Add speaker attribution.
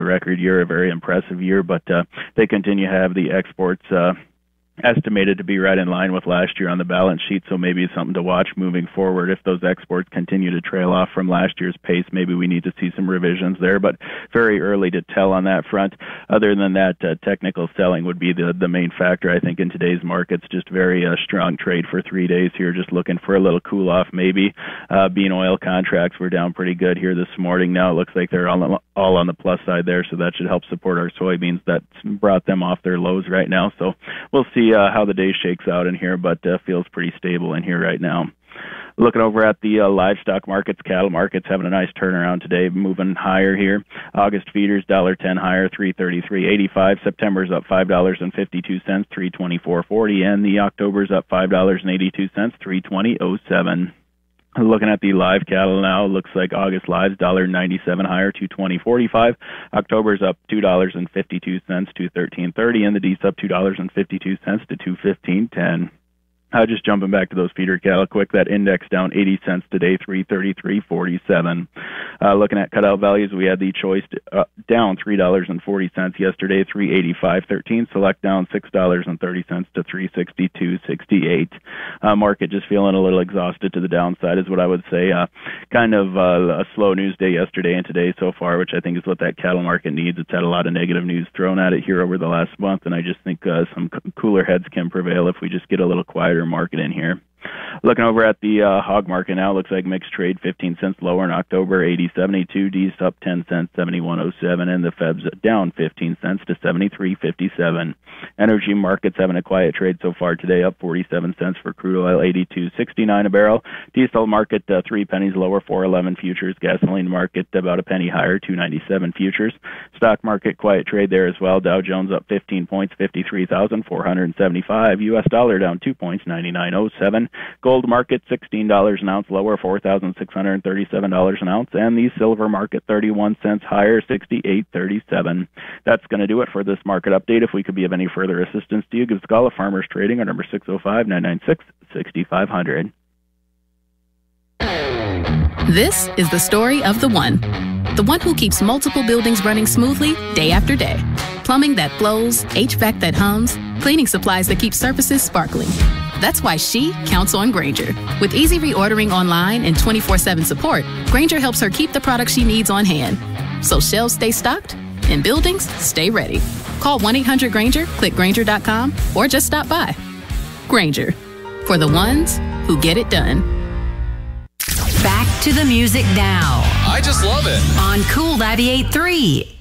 Speaker 1: record year, a very impressive year, but they continue to have the exports estimated to be right in line with last year on the balance sheet, so maybe something to watch moving forward. If those exports continue to trail off from last year's pace, maybe we need to see some revisions there, but very early to tell on that front. Other than that, technical selling would be the main factor, I think, in today's markets. Just very strong trade for 3 days here, just looking for a little cool-off maybe. Bean oil contracts were down pretty good here this morning. Now it looks like they're all on the plus side there, so that should help support our soybeans. That's brought them off their lows right now, so we'll see how the day shakes out in here, but feels pretty stable in here right now. Looking over at the livestock markets, cattle markets having a nice turnaround today, moving higher here. August feeders $1.10 higher, 333.85. September's up $5.52, 324.40, and the October's up $5.82, 320.07. Looking at the live cattle now, looks like August live's $1.97 higher, 220.45. October's up $2.52, 213.30, and the D's up $2.52 to 215.10. Just jumping back to those feeder cattle quick, that index down 80 cents today, 333.47. Looking at cutout values, we had the choice down $3.40 yesterday, 385.13. Select down $6.30 to 362.68. Market just feeling a little exhausted to the downside is what I would say. Kind of a slow news day yesterday and today so far, which I think is what that cattle market needs. It's had a lot of negative news thrown at it here over the last month, and I just think some cooler heads can prevail if we just get a little quieter market in here. Looking over at the hog market now, looks like mixed trade 15 cents lower in October, 80.72. D's up 10 cents, 71.07, and the Feb's down 15 cents to 73.57. Energy markets having a quiet trade so far today, up 47 cents for crude oil, 82.69 a barrel. Diesel market 3 pennies lower, 4.11 futures. Gasoline market about a penny higher, 2.97 futures. Stock market quiet trade there as well. Dow Jones up 15 points, 53,475. U.S. dollar down 2 points, 99.07. Gold market $16 an ounce lower, $4,637 an ounce, and the silver market 31 cents higher, 68.37. That's going to do it for this market update. If we could be of any further assistance to you, give us a call at Farmers Trading at number 605-996-6500.
Speaker 2: This is the story of the one who keeps multiple buildings running smoothly day after day. Plumbing that flows, HVAC that hums, cleaning supplies that keep surfaces sparkling. That's why she counts on Grainger. With easy reordering online and 24/7 support, Grainger helps her keep the products she needs on hand. So shelves stay stocked and buildings stay ready. Call 1-800-GRAINGER, click Grainger.com, or just stop by. Grainger, for the ones who get it done.
Speaker 3: Back to the music now.
Speaker 4: I just love it.
Speaker 3: On Cool 98.3.